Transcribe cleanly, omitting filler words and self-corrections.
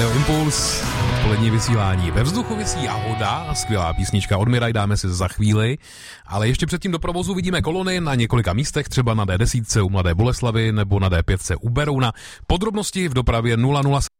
Radio Impuls, odpolední vysílání. Ve vzduchu visí Ahoda, skvělá písnička od Miraj, dáme si za chvíli, ale ještě předtím do provozu vidíme kolony na několika místech, třeba na D10 u Mladé Boleslavi nebo na D5 u Berouna. Podrobnosti v dopravě